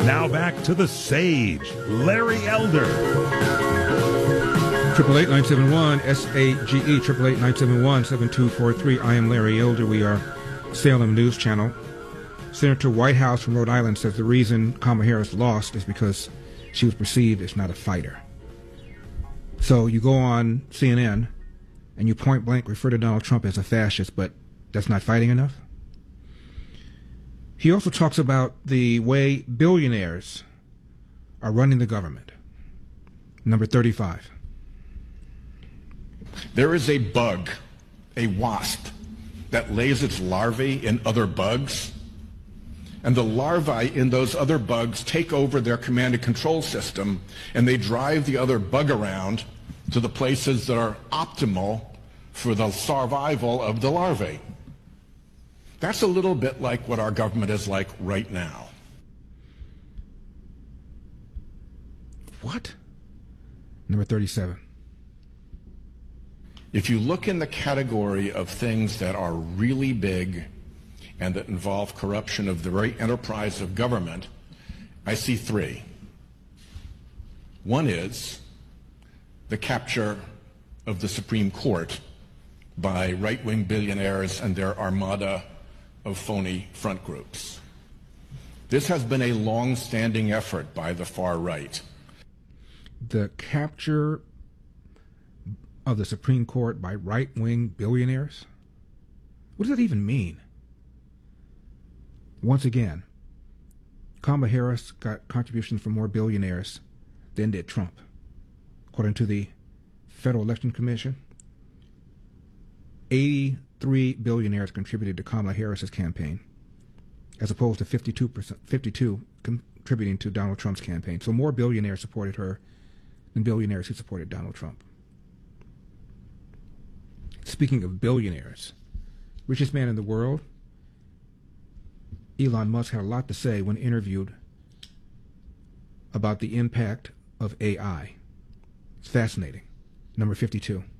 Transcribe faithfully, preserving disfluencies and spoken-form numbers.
Now back to the sage, Larry Elder. Triple eight nine seven one S A G E triple eight nine seven one seven two four three. I am Larry Elder. We are Salem News Channel. Senator Whitehouse from Rhode Island says the reason Kamala Harris lost is because she was perceived as not a fighter. So you go on C N N and you point blank refer to Donald Trump as a fascist, but that's not fighting enough. He also talks about the way billionaires are running the government. Number thirty-five. There is a bug, a wasp, that lays its larvae in other bugs, and the larvae in those other bugs take over their command and control system, and they drive the other bug around to the places that are optimal for the survival of the larvae. That's a little bit like what our government is like right now. What? Number thirty-seven. If you look in the category of things that are really big and that involve corruption of the very enterprise of government, I see three. One is the capture of the Supreme Court by right-wing billionaires and their armada of phony front groups. This has been a long-standing effort by the far right. The capture of the Supreme Court by right-wing billionaires? What does that even mean? Once again, Kamala Harris got contributions from more billionaires than did Trump. According to the Federal Election Commission, eighty-three billionaires contributed to Kamala Harris's campaign, as opposed to fifty-two percent, fifty-two contributing to Donald Trump's campaign. So more billionaires supported her than billionaires who supported Donald Trump. Speaking of billionaires, richest man in the world, Elon Musk had a lot to say when interviewed about the impact of A I. It's fascinating. Number fifty-two.